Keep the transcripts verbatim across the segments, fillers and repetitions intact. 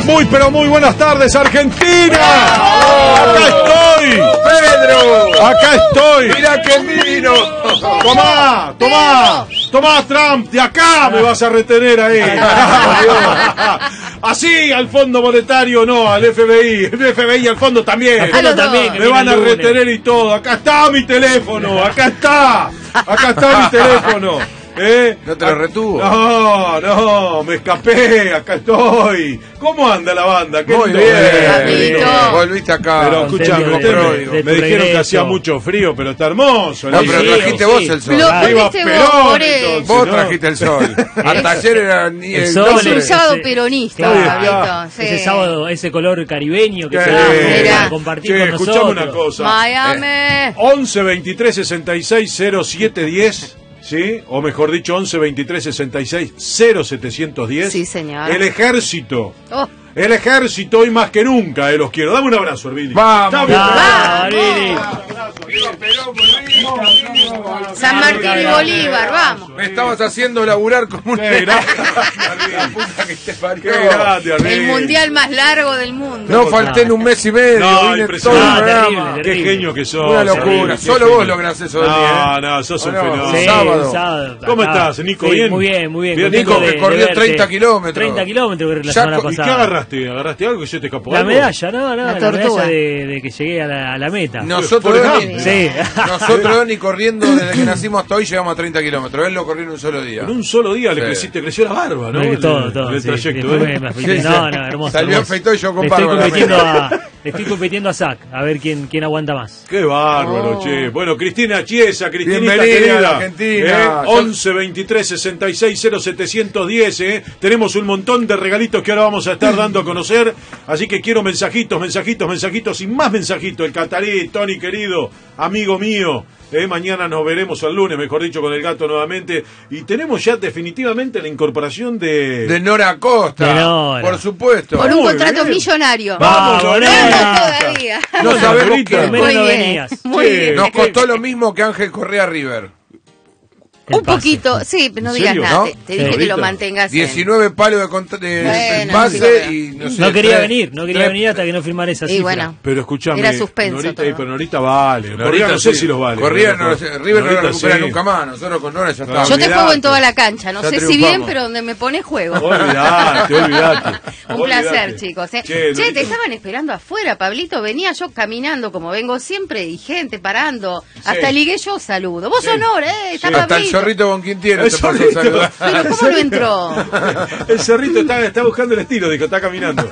Muy pero muy buenas tardes, Argentina. Acá estoy, Pedro. Acá estoy. Mira que vino. Tomá, tomá, tomá, Trump, de acá me vas a retener ahí. Así, al Fondo Monetario, no, al F B I. El F B I al fondo también. Fondo también me van a retener y todo. Acá está mi teléfono, acá está. Acá está mi teléfono. ¿Eh? ¿No te lo retuvo? No, no, me escapé, acá estoy. ¿Cómo anda la banda? ¿Qué Muy lindo bien. verlo. Volviste acá. Pero escuchame, de- usted me, de- de me tu dijeron que regreso. hacía mucho frío, pero está hermoso. No, ¿no? pero Sí, trajiste sí. vos el sol. Lo- Viva Volviste vos, Perón, por eso. entonces, Vos ¿no? trajiste el sol. Hasta ayer era ni El el sol, sol doce. es- Un sábado ese- peronista, claro. Pablito, sí. Ese sábado, ese color caribeño que Qué se da lindo. para compartir Che, con escuchame nosotros. una cosa. Miami. once veintitrés sesenta y seis cero siete diez, ¿sí? O mejor dicho, once veintitrés sesenta y seis cero setecientos diez. Sí, señor. El ejército. Oh, El ejército hoy más que nunca, eh, los quiero. Dame un abrazo, Hervini. Vamos. Dame un Ah, abrazo. Vini. San Martín y Bolívar, vamos. Me estabas haciendo laburar como un... Qué grande, La puta que te Qué parió. grande, Hervini. El mundial más largo del mundo. No falté en un mes y medio. No, vine todo impresionante. el Ah, programa. terrible, Qué genio que sos. Una locura. Hervini, qué Solo vos genio. lográs eso de mí, No, ¿eh? no, sos un ¿O no? fenómeno. Sí, sábado. el sábado. ¿Cómo Acá. estás, Nico? Sí, ¿Bien? Muy bien, muy bien. Bien, contento Nico, que de- corrió de verte. treinta kilómetros. treinta kilómetros que Ya la semana co- ¿Y qué pasada. agarraste? ¿Agarraste algo que se te escapó? La algo? medalla, no, no, La la, tortuga. medalla de, de que llegué a la, a la meta. Nosotros, Por Dani, Sí. nosotros, Dani, corriendo desde que nacimos hasta hoy llegamos a treinta kilómetros. Él lo corrió en un solo día. En un solo día le Sí. creciste, creció la barba, ¿no? No, El- todo, todo. El sí. trayecto, Después ¿eh? me- me afeité. Sí, sí. No, no, hermoso. Salió hermoso. afeitado y yo con Le estoy barba, la compitiendo media. a, le estoy compitiendo a Zach, a ver quién, quién aguanta más. Qué bárbaro, Oh. che. Bueno, Cristina Chiesa, Cristinita Bienvenida querida. a la Argentina. ¿Eh? once veintitrés sesenta y seis cero setecientos diez, ¿eh? Tenemos un montón de regalitos que ahora vamos a estar dando a conocer. Así que quiero mensajitos, mensajitos, mensajitos y más mensajitos. El Catarí, Tony querido, amigo mío. Eh, mañana nos veremos el lunes, mejor dicho, con el gato nuevamente. Y tenemos ya definitivamente la incorporación de... De Nora Acosta. De Nora. Por supuesto. Por un Muy contrato bien. millonario. Vamos, Vamos, Lorena. Vamos todavía. No Hola, sabemos Lorita. quién. Primero Muy no bien. venías. Muy Sí. bien. Nos costó lo mismo que Ángel Correa River. El Un pase. poquito, sí, pero no ¿En digas serio? nada. ¿No? Te, te Sí. dije que lo Ahorita. mantengas en- diecinueve palos de, contra- de Bueno, base sí, bueno. y no sé. No quería tres- venir, no quería tres- venir hasta que no firmara esa Y cifra. bueno, Pero escúchame, Era suspenso Norita, todo. eh, pero Norita vale. Correa Norita no sé sí. si los vale. Correa pero- no lo sé. River no lo Norita recupera sí. nunca más. Nosotros con Nora ya No, estamos. yo te Olvidate. juego en toda la cancha. No Ya sé si triunfamos. bien, pero donde me pones juego. Olvidate, olvidate. Un Olvidate. placer, chicos. ¿eh? Che, Che, Norita. te estaban esperando afuera, Pablito. Venía yo caminando como vengo siempre y gente parando. Hasta ligué yo saludo. Vos Sí. honor, ¿eh? Está Hasta el Pablito. zorrito con Quintiero El te pasó a zorrito. saludar. Pero ¿cómo no entró? El cerrito está, está buscando el estilo, dijo, está caminando.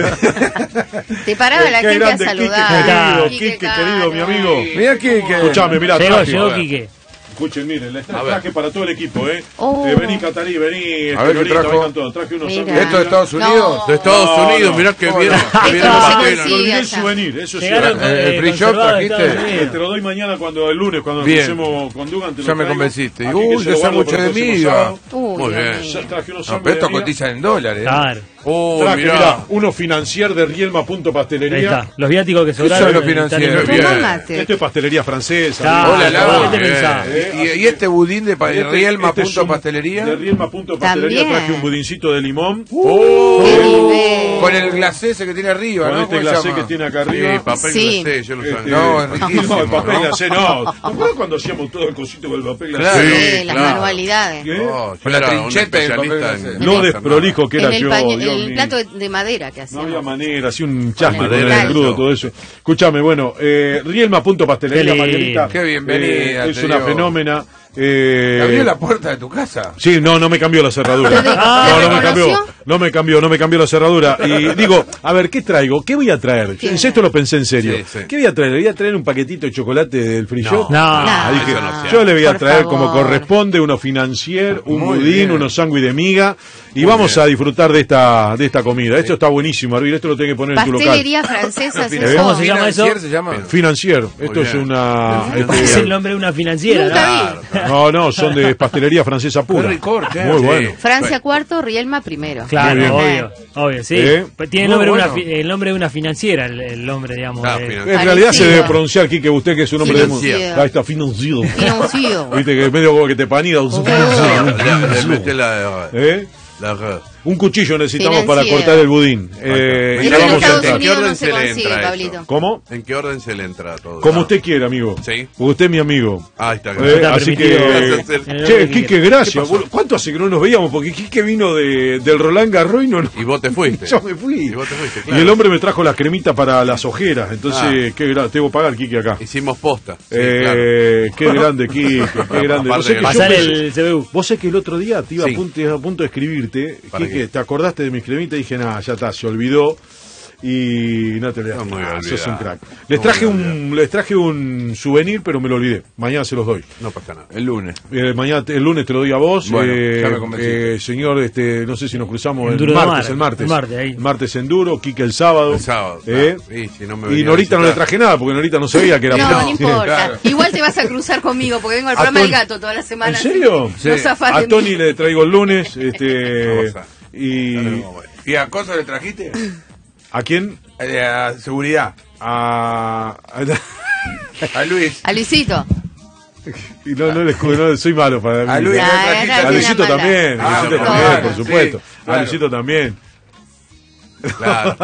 Te paraba la Qué gente a grande, saludar. Quique querido, Quique querido, mi amigo. Mira que. que- Escuchame, mirá, Llegó, traje. llegó A ver. Quique. Escuchen, miren, les A ver. traje para todo el equipo, ¿eh? Oh. Eh, vení, Catarí, vení, este, A ver, ¿qué Norita, trajo? vengan todos. Traje unos Mira. sándwiches. ¿Esto de Estados No. Unidos? De Estados No, Unidos, no. mirá que ¿Cómo bien. no? que Esto bien no el se papel. consigue. Olvidé el allá. souvenir, eso sí. Llegaron con, Eh, el eh, free shop conservados de trajiste. Estados Eh, Unidos. te lo doy mañana cuando el lunes cuando Bien. empecemos con Dugan, te lo Ya me traigo. convenciste. Aquí Uy, que se qué lo guardo sándwich para el de próximo miga. sábado. Uy, Muy Dios bien. mío. Ya traje unos No, sándwiches pero esto de miga. cotiza en dólares. Claro. Oh, Traje, mirá. mirá, uno financier de Rielma Punto Pastelería. Ahí está. Los viáticos que son sobraron. los están en financieros? el- Bien. Tomate. Esto es pastelería francesa. Claro, Hola, amigo. Lau. ¿qué te Bien. pensás? Eh, ¿Y, y este budín de pa- Este- Rielma este es punto un- pastelería? De Rielma Punto Pastelería También. traje un budincito de limón. Oh, Qué nivel. con el glacé ese que tiene arriba, Con ¿no? este ¿Cómo se glacé llama? que tiene acá Sí, arriba. papel Sí. glacé, yo lo Este, sabía. No, es riquísimo, No, el papel ¿no? glacé no. ¿Te acuerdas cuando hacíamos todo el cosito con el papel glacé? Claro. Sí, Sí, las claro. manualidades. ¿Qué? Oh, yo Con la era un trincheta y el papel especialista glacé. en- Lo en- desprolijo que era En el, yo. paño- Dios el mío. plato de, de madera que No hacíamos. había manera, así un chasque con el madera, engrudo, eso. todo eso. Escúchame, bueno, eh, Rielma Punto Pastelería, Qué lindo. Marielita. Qué bienvenida, eh, es te una digo. fenómena. Eh, ¿Te abrió la puerta de tu casa? Sí, no, no me cambió la cerradura. ¿Te- te No, no me reconoció? cambió. No me cambió, no me cambió la cerradura. Y digo, a ver, ¿qué traigo? ¿Qué voy a traer? ¿Qué? En esto lo pensé en serio. Sí, sí. ¿Qué voy a traer? ¿Voy a traer un paquetito de chocolate del free shop? No. Ah, No, dije, eso no se yo le voy a por traer como favor. corresponde unos financier, un Muy budín, bien. unos sándwiches de miga y vamos a disfrutar de esta de esta comida. Esto está buenísimo, Arvil, esto lo tenés que poner en tu local. Pastelería francesa, ¿Eh? eso. ¿Cómo se llama eso? ¿Financier se llama? Financier, esto es bien. una Es este, el nombre de una financiera. Nunca ¿no? vi. no, no, son de pastelería francesa pura. Qué ricor, che. Muy Sí. bueno. Francia cuarto, Rielma primero. Claro, Muy obvio, obvio, sí. ¿Eh? Pues tiene el Muy nombre, de una, bueno. fi- el nombre de una financiera, el, el nombre, digamos. Ah, de- financiera. En realidad se Parecido. debe pronunciar, Quique, usted que es un hombre de mundo. Financiero. Ahí está, financiero. Financiero. Viste que es medio como que te panida. Le- le- le mete la- ¿Eh? la- Un cuchillo necesitamos para Financiero. cortar el budín. Eh, y Eso la en vamos a Estados entrar. ¿En qué Unidos orden no se se le consigue, entra Pablito. eso? ¿Cómo? ¿En qué orden se le entra a todo? Como Ah. usted quiera, amigo. Sí. Porque usted es mi amigo. Ah, está Eh, bien. Está así que, permitido en el che, orden que Quique, quiera. gracias. boludo. ¿Cuánto hace que no nos veíamos? Porque Quique vino de, del Roland Garros y no, no- Y vos te fuiste. yo me fui. Y vos te fuiste, Y claro. el hombre me trajo la cremita para las ojeras. Entonces, Ah. qué gra- tengo que pagar, Quique, acá. Hicimos posta. Sí, eh, Qué grande, Quique, qué grande. Aparte Vos sé que- que yo Pasar pensé- el C B U. Vos sé que el otro día te iba Sí. a, punto, a punto de escribirte, ¿Para Quique, qué? te acordaste de mis cremitas y dije, nada, ya está, se olvidó. Y no te olvidaste. No me voy a Ah, olvidar. sos un crack. No Les me traje voy a un, les traje un souvenir, pero me lo olvidé. Mañana se los doy. No pasa nada. El lunes. Eh, mañana, el lunes te lo doy a vos. Bueno, eh, ya me convenciste. eh, señor, este, no sé si nos cruzamos el Enduro de martes, Mar, el martes. el martes, ahí. El martes en Quique el sábado. El sábado. Eh, Ah, sí, si no me y venía a Norita no le visitar. traje nada, porque Norita no sabía que era No, plan. no importa. Claro. Igual te vas a cruzar conmigo porque vengo al A programa del Tony- gato toda la semana. ¿En serio? así que No Sí. zafás A de Tony mí. le traigo el lunes. Este, Vamos a- y Dale, vamos a ver. ¿Y a Cosa le trajiste? ¿a quién? Eh, a seguridad. A, A Luis. A Luisito. y no, no, le escu- no, soy malo para A mí. Luis Ah, le era trajiste. A una Luisito mala. también, a Ah, Luisito bueno, también, claro, por supuesto. sí, A claro. Luisito también. Claro.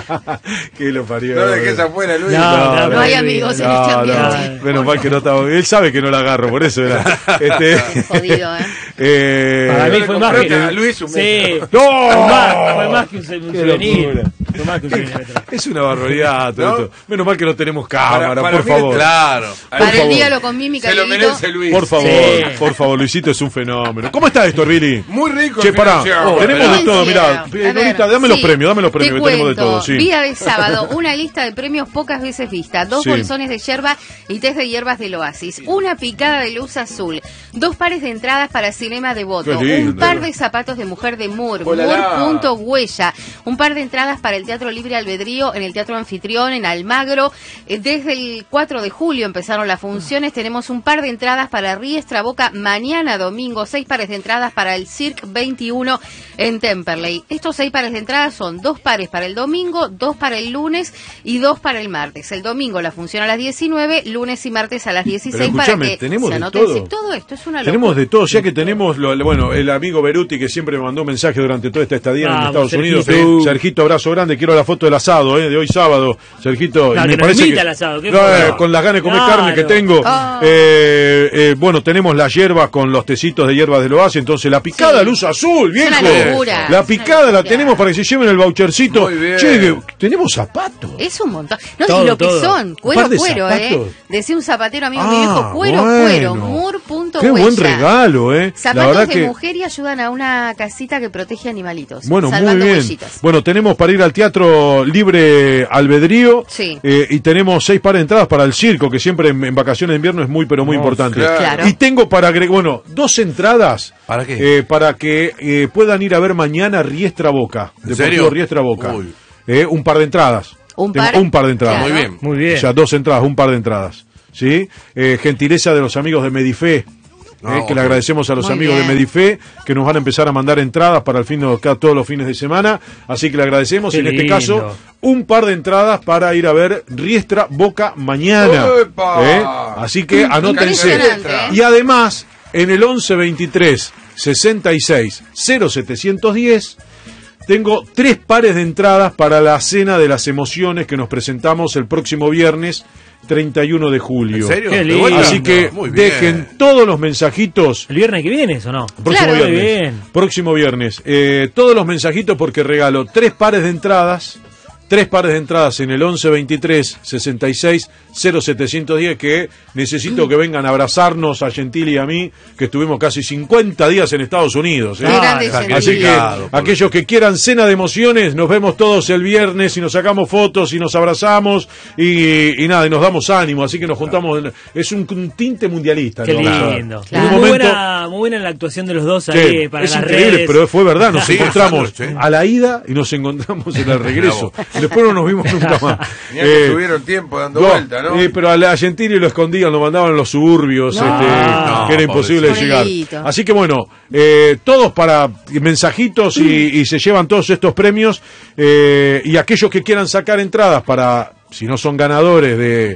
Que lo parió. No dejes afuera, Luis. No, claro, No hay Luis, amigos en No, este no, ambiente. menos mal que no estaba. Él sabe que no la agarro, por eso era. Este, Jodido, ¿eh? eh, Para mí le fue más compraste que a Luis un sí. beso. ¡No! Fue más, fue más que un, un Qué souvenir. locura. Fue más que un souvenir. que traje. Es una barbaridad todo ¿No? esto. Menos mal que no tenemos Para- cámara, para por mí, favor. Claro. Para favor. el diálogo con mímica, Se lo Dieguito. merece Luis. Por favor, Sí. por favor, Luisito es un fenómeno. ¿Cómo está esto, Billy? Muy rico. Che, el pará, financiero. tenemos de todo, mirá. Financiero. A ver, Norita, dame los sí, premios, dame los te premios, que tenemos de cuento. todo, sí. Día de sábado, una lista de premios pocas veces vista, dos Sí. bolsones de yerba y test de hierbas del Oasis, una picada de luz azul, dos pares de entradas para Cinema Devoto, Qué lindo. un par de zapatos de mujer de Moore, Olala. Moore.huella, un par de entradas para el Teatro Libre Albedrío en el Teatro Anfitrión en Almagro. Eh, Desde el cuatro de julio empezaron las funciones, tenemos un par de entradas para Riestra Boca mañana domingo, seis pares de entradas para el Cirque veintiuno en Temperley. Estos seis pares de entradas son dos pares para el domingo, dos para el lunes y dos para el martes. El domingo la función a las diecinueve, lunes y martes a las dieciséis para escúchame, que tenemos se de anoten. todo. Sí, todo esto es una locura. Tenemos de todo, ya que tenemos, lo, bueno, el amigo Beruti que siempre me mandó un mensaje durante toda esta estadía en Vamos, Estados Sergito. Unidos. Sí. Sergito, abrazo grande, quiero la foto del asado, eh, de hoy sábado. Sergito, No, y que nos invita al asado, ¿qué No, fue? eh, con las ganas de comer Claro. carne que tengo. Ah. Eh, eh, bueno, tenemos la hierba con los tecitos de hierbas del Oasis, entonces la picada Sí. luz azul, Es viejo. una locura, La es una picada la locura. tenemos para que se lleven el vouchercito. Muy bien. Che, que tenemos zapatos. Es un montón. No, Todo, y lo que todo. son, Un cuero, par de cuero, zapatos. ¿eh? Decía un zapatero amigo, Ah, mi viejo, cuero, bueno. cuero, Moore.huella. Qué buen regalo, eh. La Zapatos verdad de que mujer y ayudan a una casita que protege animalitos. Bueno, muy salvando bien. huellitas. Bueno, tenemos para ir al Teatro Libre Albedrío. Sí. eh, y tenemos seis pares de entradas para el circo, que siempre en, en vacaciones de invierno es muy, pero muy Oh, importante. claro. Claro. Y tengo para agregar, bueno, dos entradas. ¿Para qué? eh, para que eh, puedan ir a ver mañana Riestra Boca. ¿En Deportivo serio? Riestra Boca. Uy. Eh, un par de entradas. ¿Un Tengo par? un par de entradas. Claro. Muy bien. Muy bien. O sea, dos entradas, un par de entradas. ¿Sí? Eh, gentileza de los amigos de Medife. No, eh, que le ok. agradecemos a los Muy amigos bien. de Medife que nos van a empezar a mandar entradas para el fin de cada- todos los fines de semana, así que le agradecemos. Qué Y en este lindo. caso, un par de entradas para ir a ver Riestra Boca mañana. ¡Epa! ¿Eh? Así que anótense. Impresionante, ¿eh? Y además, en el once veintitrés sesenta y seis cero setecientos diez tengo tres pares de entradas para la Cena de las Emociones que nos presentamos el próximo viernes treinta y uno de julio. ¿En serio? Qué ¿De lindo. vuelta? Así que Muy bien. dejen todos los mensajitos. ¿El viernes que viene eso no? Próximo Claro. viernes. Muy bien. Próximo viernes. Eh, todos los mensajitos porque regalo tres pares de entradas. Tres pares de entradas en el once veintitrés sesenta y seis cero setecientos diez que necesito que vengan a abrazarnos a Gentili y a mí, que estuvimos casi cincuenta días en Estados Unidos. ¿eh? Qué grande, Claro, Gentili. Así que Claro, por aquellos que quieran cena de emociones, nos vemos todos el viernes y nos sacamos fotos y nos abrazamos y, y nada, y nos damos ánimo. Así que nos juntamos. en- es un, un tinte mundialista. Qué ¿no? Vamos a ver. lindo. Claro. En un Muy, momento, buena, muy buena la actuación de los dos che, ahí para es las increíble, redes. pero fue verdad. Nos Sí, encontramos Sandro, sí. a la ida y nos encontramos en el regreso. Después no nos vimos nunca más. Mirá que Eh, tuvieron tiempo dando no, vuelta, ¿no? eh, pero a la Gentili lo escondían, lo mandaban en los suburbios, No. este, No, que era imposible de llegar. pobrecito. Así que bueno, eh, todos para mensajitos y, y se llevan todos estos premios. eh, y aquellos que quieran sacar entradas para, si no son ganadores de,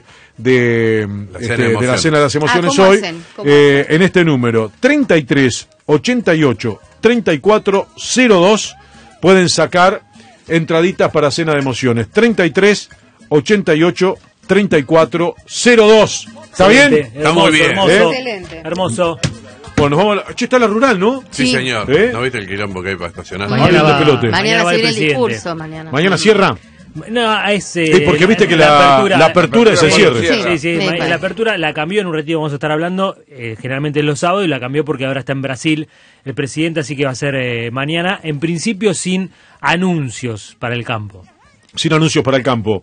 de, La este, cena de de la emociones. Cena de las Emociones Ah, ¿cómo hoy, hacen? ¿Cómo eh, hacen? en este número treinta y tres ochenta y ocho treinta y cuatro cero dos. pueden sacar entraditas para Cena de Emociones. treinta y tres, ochenta y ocho, treinta y cuatro, cero dos. ¿Está bien? Excelente, Está muy bien. Hermoso, ¿Eh? Excelente. hermoso. Bueno, nos vamos a la... Che, está la rural, ¿no? Sí, Sí. señor. ¿Eh? ¿No viste el quilombo que hay para estacionar? Mañana Mañana va- va, pelote. Mañana va se el viene el presidente. discurso, mañana. Mañana cierra. No, es, eh, Sí, porque viste que la, la apertura es el cierre. Sí. Sí, sí, Me ma- parece. la apertura la cambió en un ratito, vamos a estar hablando, eh, generalmente los sábados, y la cambió porque ahora está en Brasil el presidente, así que va a ser eh, mañana, en principio sin anuncios para el campo. Sin anuncios para el campo.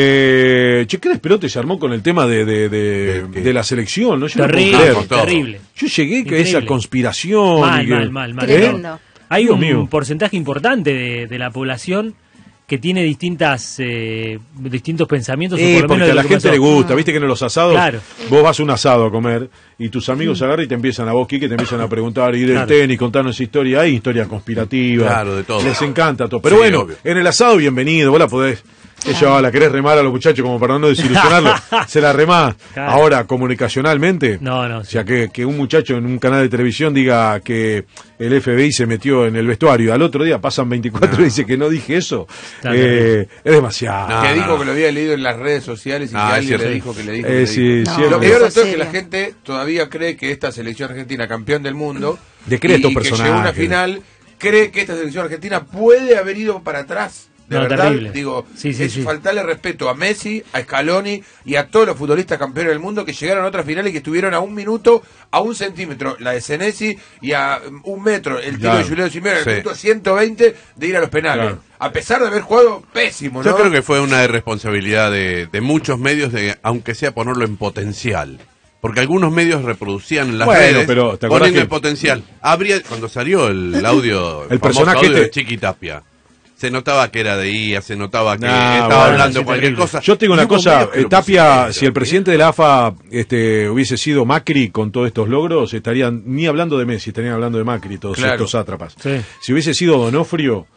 Eh, che, ¿qué despelote se armó con el tema de, de, de, ¿Qué? de la selección? ¿No? Yo no puedo Terrible, creer. Con todo. terrible. Yo llegué que Increíble. esa conspiración. Mal, y que- mal, mal, mal. Tremendo. Hay Dios un mío. porcentaje importante de, de la población que tiene distintas eh, distintos pensamientos. o Eh, por lo porque menos de a la lo que gente pasó. le gusta, viste que en los asados Claro. vos vas a un asado a comer y tus amigos agarran y te empiezan a vos, Quique, te empiezan a preguntar, y del Claro. tenis, contarnos historia, hay historia conspirativa. Claro, de todo. Les encanta todo. Pero Sí, bueno, obvio. en el asado, bienvenido, vos la podés. Ella la querés remar a los muchachos como para no desilusionarlos, se la remás. Claro. Ahora, comunicacionalmente, No, no, o sea, que, que un muchacho en un canal de televisión diga que el F B I se metió en el vestuario, al otro día pasan veinticuatro y dice que no dije eso, Está eh, terrible. es demasiado. No, Ah. no. que dijo que lo había leído en las redes sociales y Ah, que es alguien cierto. le dijo que le dijo Eh, que le sí, dijo. cierto. Lo peor de todo es que Serio. la gente todavía cree que esta selección argentina, campeón del mundo, Le cree y, estos y que llegó a una personajes. final, cree que esta selección argentina puede haber ido para atrás. De No, verdad, terrible. digo, Sí, sí, es sí. faltarle respeto a Messi, a Scaloni y a todos los futbolistas campeones del mundo que llegaron a otra final y que estuvieron a un minuto, a un centímetro, la de Senesi, y a um, un metro, el tiro Claro. de Julio Simeone, Sí. el minuto ciento veinte de ir a los penales. Claro. A pesar de haber jugado pésimo, ¿no? Yo creo que fue una irresponsabilidad de, de muchos medios, de aunque sea ponerlo en potencial. Porque algunos medios reproducían en las Bueno, redes pero, ¿te acordás poniendo que- en potencial. Habría, cuando salió el audio, El famoso personaje audio de este- Chiqui Tapia, se notaba que era de I A, se notaba que No, estaba bueno, hablando sí, cualquier terrible. cosa. Yo te digo una Y hubo cosa, medios que eh, lo Tapia, pusieron, si el presidente de la A F A este, hubiese sido Macri con todos estos logros, estarían ni hablando de Messi, estarían hablando de Macri, todos Claro. estos sátrapas. Sí. Si hubiese sido Donofrio,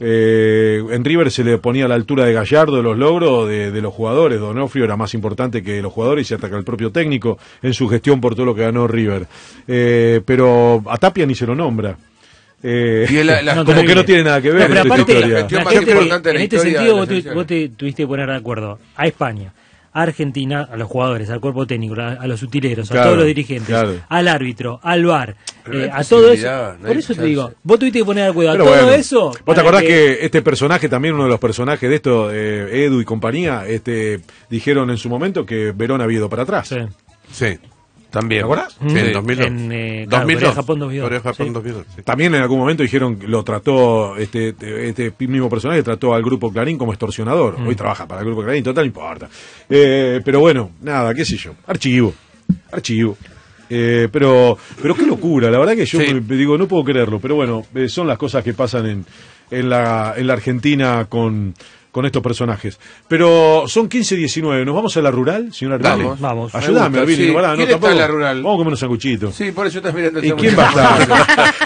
eh, en River se le ponía a la altura de Gallardo los logros de, de los jugadores. Donofrio era más importante que los jugadores y se ataca al propio técnico en su gestión por todo lo que ganó River. Eh, pero a Tapia ni se lo nombra. Eh, Y la- la- No, como que terrible. no tiene nada que ver No, pero en esta aparte, historia. la gestión la más gente- importante de la en este historia sentido de vos, la tu- selección. vos te tuviste que poner de acuerdo a España, a Argentina, a los jugadores, al cuerpo técnico, a, a los utileros, Claro, a todos los dirigentes, Por eso te digo, vos tuviste que poner de acuerdo a Pero todo bueno, eso. ¿Vos te para acordás que... este personaje, también uno de los personajes de esto, eh, Edu y compañía, este, dijeron en su momento que Verón había ido para atrás? Sí. Sí, También. ¿Te acordás? sí, en dos mil dos. En, eh, claro, dos mil dos. Corea-Japón dos mil dos. Corea-Japón Sí. dos mil dos, sí. También en algún momento dijeron que lo trató, este, este mismo personaje trató al Grupo Clarín como extorsionador. Mm. Hoy trabaja para el Grupo Clarín, total, no importa. Eh, pero bueno, nada, qué sé yo. Archivo. Archivo. Eh, pero, pero qué locura, la verdad que yo Sí. me, me digo, no puedo creerlo, pero bueno, eh, son las cosas que pasan en, en, la, en la Argentina con, con estos personajes. Pero son quince diecinueve, ¿nos vamos a la rural, señora Arbeli? Vamos. Vamos. Ayúdame, Me gusta, Arbeli, sí. no, pará, no, ¿Quién está tampoco. en la rural? Vamos a comer unos sanguchitos. Sí, por eso estás mirando el ¿Y quién va a estar?